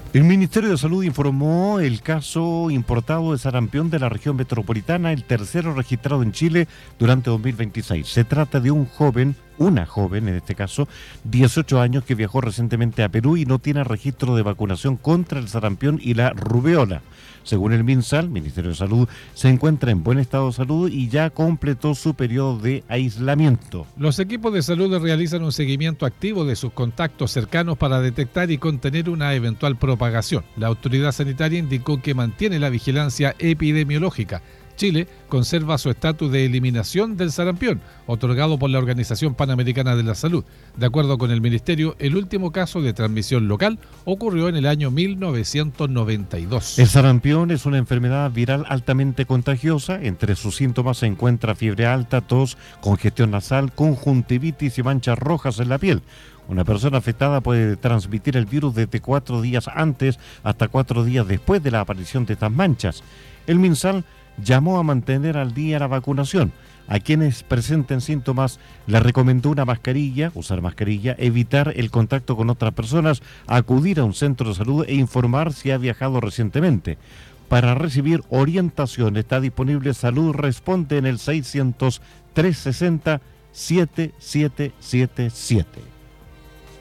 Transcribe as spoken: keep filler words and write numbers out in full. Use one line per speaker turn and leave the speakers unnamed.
El Ministerio de Salud informó el caso importado de sarampión de la región metropolitana, el tercero registrado en Chile durante dos mil veintiséis. Se trata de un joven, una joven en este caso, dieciocho años, que viajó recientemente a Perú y no tiene registro de vacunación contra el sarampión y la rubeola. Según el MinSal, Ministerio de Salud, se encuentra en buen estado de salud y ya completó su periodo de aislamiento.
Los equipos de salud realizan un seguimiento activo de sus contactos cercanos para detectar y contener una eventual propagación. La autoridad sanitaria indicó que mantiene la vigilancia epidemiológica. Chile conserva su estatus de eliminación del sarampión, otorgado por la Organización Panamericana de la Salud. De acuerdo con el Ministerio, el último caso de transmisión local ocurrió en el año mil novecientos noventa y dos.
El sarampión es una enfermedad viral altamente contagiosa. Entre sus síntomas se encuentra fiebre alta, tos, congestión nasal, conjuntivitis y manchas rojas en la piel. Una persona afectada puede transmitir el virus desde cuatro días antes hasta cuatro días después de la aparición de estas manchas. El MinSal llamó a mantener al día la vacunación. A quienes presenten síntomas les recomendó una mascarilla, usar mascarilla, evitar el contacto con otras personas, acudir a un centro de salud e informar si ha viajado recientemente. Para recibir orientación está disponible Salud Responde en el seiscientos, trescientos sesenta, setenta y siete setenta y siete.